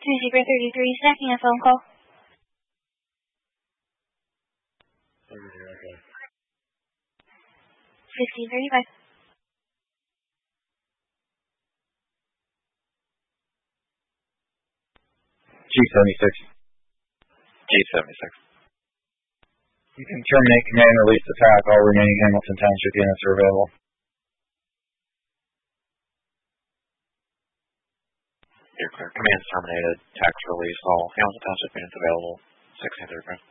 2033, second a phone call. Okay. 1535. G76. G76. You can terminate command and release attack. All remaining Hamilton Township units are available. You're clear. Command's terminated. Tax release. All Hamilton Township units available. 1635.